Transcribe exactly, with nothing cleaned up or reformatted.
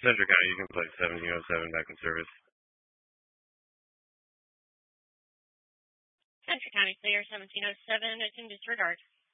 Central County, you can play seventeen oh seven back in service. Central County clear, seventeen oh seven, it's in disregard.